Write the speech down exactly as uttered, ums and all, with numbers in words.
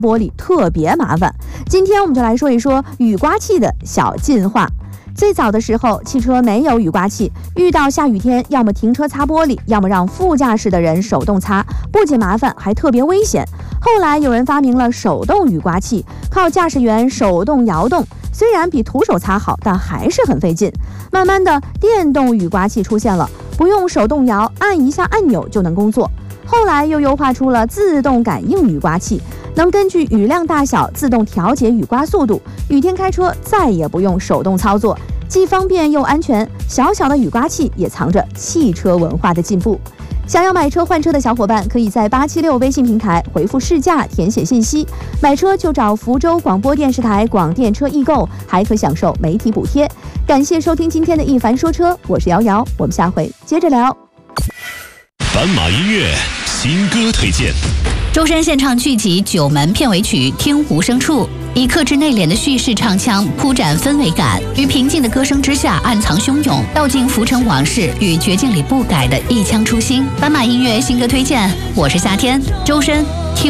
玻璃特别麻烦。今天我们就来说一说雨刮器的小进化。最早的时候，汽车没有雨刮器，遇到下雨天，要么停车擦玻璃，要么让副驾驶的人手动擦，不仅麻烦，还特别危险。后来有人发明了手动雨刮器，靠驾驶员手动摇动，虽然比徒手擦好，但还是很费劲。慢慢的，电动雨刮器出现了，不用手动摇，按一下按钮就能工作。后来又优化出了自动感应雨刮器，能根据雨量大小自动调节雨刮速度，雨天开车再也不用手动操作，既方便又安全。小小的雨刮器也藏着汽车文化的进步。想要买车换车的小伙伴，可以在八七六微信平台回复试驾填写信息，买车就找福州广播电视台广电车易购，还可享受媒体补贴。感谢收听今天的一凡说车，我是瑶瑶，我们下回接着聊。 斑马音乐新歌推荐。 周深现场剧集《九门》片尾曲《听无声处》，以克制内敛的叙事唱腔铺展氛围感，于平静的歌声之下暗藏汹涌，道尽浮沉往事与绝境里不改的一腔初心。斑马音乐新歌推荐，我是夏天，周深。